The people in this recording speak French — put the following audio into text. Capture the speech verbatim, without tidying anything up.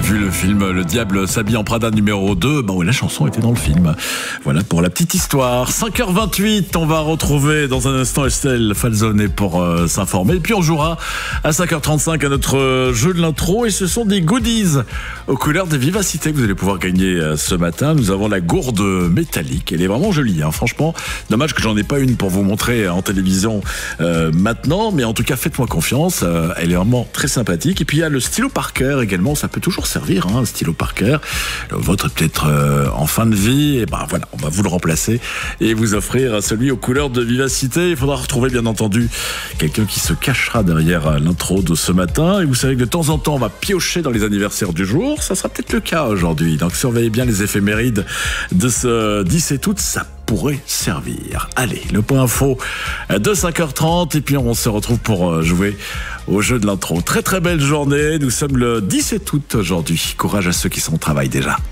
vu le film Le Diable s'habille en Prada numéro deux. Bah oui, la chanson était dans le film. Voilà pour la petite histoire. cinq heures vingt-huit, on va retrouver dans un instant Estelle Falzone pour euh, s'informer. Et puis on jouera à cinq heures trente-cinq à notre euh, jeu de l'intro. Et ce sont des goodies aux couleurs de vivacité que vous allez pouvoir gagner euh, ce matin. Nous avons la gourde métallique. Elle est vraiment jolie, hein. Franchement, dommage que j'en ai pas une pour vous montrer en télévision euh, maintenant. Mais en tout cas, faites-moi confiance. Euh, elle est vraiment très sympathique. Et puis il y a le stylo Parker également. Ça peut toujours servir, hein, un stylo Parker. Le vôtre est peut-être euh, en fin de vie. Et ben voilà, on va vous le remplacer et vous offrir celui aux couleurs de vivacité. Il faudra retrouver bien entendu quelqu'un qui se cachera derrière l'intro de ce matin. Et vous savez que de temps en temps, on va piocher dans les anniversaires du jour. Ça sera peut-être le cas aujourd'hui. Donc surveillez bien les éphémérides de ce dix-sept août. Ça pourrait servir. Allez, le point info de cinq heures trente. Et puis on se retrouve pour jouer au jeu de l'intro. Très très belle journée. Nous sommes le dix-sept août aujourd'hui. Courage à ceux qui sont au travail déjà.